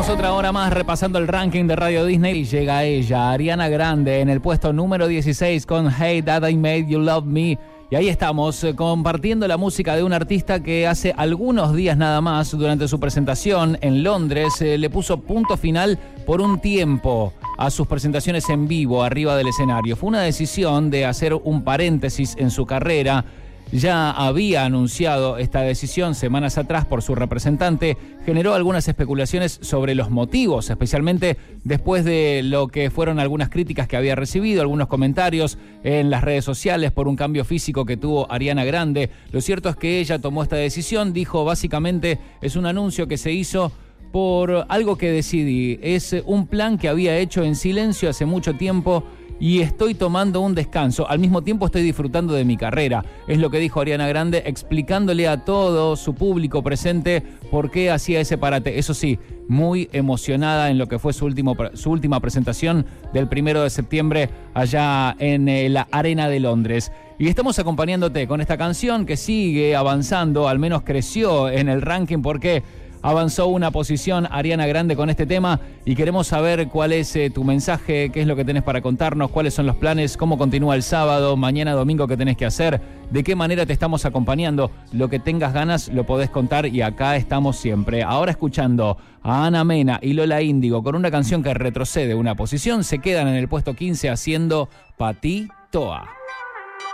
otra hora más repasando el ranking de Radio Disney y llega ella, Ariana Grande, en el puesto número 16 con Hey That I Made You Love Me. Y ahí estamos compartiendo la música de un artista que hace algunos días nada más, durante su presentación en Londres, le puso punto final por un tiempo a sus presentaciones en vivo arriba del escenario. Fue una decisión de hacer un paréntesis en su carrera. Ya había anunciado esta decisión semanas atrás por su representante. Generó algunas especulaciones sobre los motivos, especialmente después de lo que fueron algunas críticas que había recibido, algunos comentarios en las redes sociales por un cambio físico que tuvo Ariana Grande. Lo cierto es que ella tomó esta decisión, dijo básicamente, es un anuncio que se hizo por algo que decidí. Es un plan que había hecho en silencio hace mucho tiempo y estoy tomando un descanso. Al mismo tiempo estoy disfrutando de mi carrera. Es lo que dijo Ariana Grande, explicándole a todo su público presente por qué hacía ese parate. Eso sí, muy emocionada en lo que fue su última presentación del 1 de septiembre allá en la Arena de Londres. Y estamos acompañándote con esta canción que sigue avanzando, al menos creció en el ranking porque avanzó una posición Ariana Grande con este tema y queremos saber cuál es tu mensaje, qué es lo que tenés para contarnos, cuáles son los planes, cómo continúa el sábado, mañana domingo, qué tenés que hacer, de qué manera te estamos acompañando. Lo que tengas ganas lo podés contar y acá estamos siempre. Ahora escuchando a Ana Mena y Lola Índigo con una canción que retrocede una posición, se quedan en el puesto 15 haciendo Pa' ti Toa.